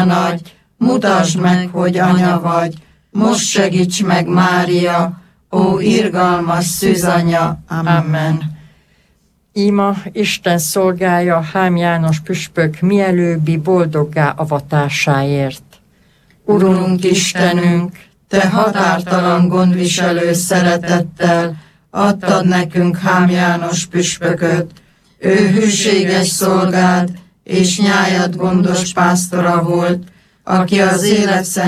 Mária nagy, mutasd meg, hogy anya vagy, most segíts meg, Mária, ó irgalmas szűzanya. Amen. Íme Isten szolgája Hám János püspök mielőbbi boldoggá avatásáért. Urunk Istenünk, Te határtalan gondviselő szeretettel adtad nekünk Hám János püspököt, ő hűséges szolgád és nyájad gondos pásztora volt, aki az élet